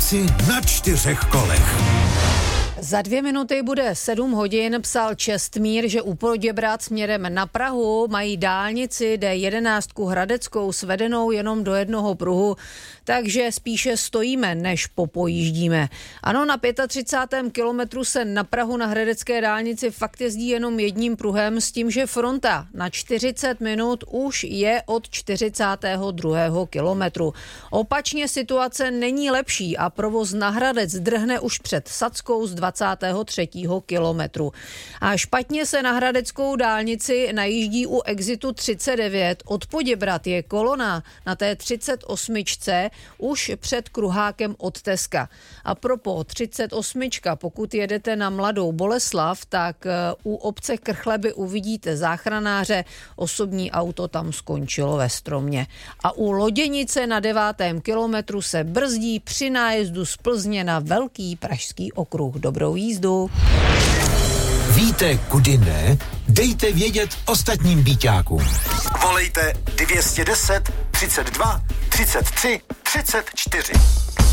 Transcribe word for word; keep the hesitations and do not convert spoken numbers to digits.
práci na čtyřech kolech. Za dvě minuty bude sedm hodin, psal Čestmír, že u Poděbrad směrem na Prahu mají dálnici D jedenáct Hradeckou svedenou jenom do jednoho pruhu, takže spíše stojíme, než popojíždíme. Ano, na třicátém pátém kilometru se na Prahu na hradecké dálnici fakt jezdí jenom jedním pruhem s tím, že fronta na čtyřicet minut už je od čtyřicátého druhého kilometru. Opačně situace není lepší a provoz na Hradec drhne už před Sackou z dvacátého třetího kilometru. A špatně se na hradeckou dálnici najíždí u exitu třicet devět. Od Poděbrad je kolona na té třicet osm už před kruhákem od Teska. A propos třicet osm, pokud jedete na Mladou Boleslav, tak u obce Krchleby uvidíte záchranáře, osobní auto tam skončilo ve stromě. A u Loděnice na devátém kilometru se brzdí při nájezdu z Plzně na Velký pražský okruh. Dobrou jízdu. Víte, kudy ne? Dejte vědět ostatním býťákům. Volejte dvě stě deset, třicet dva, třicet tři, třicet čtyři.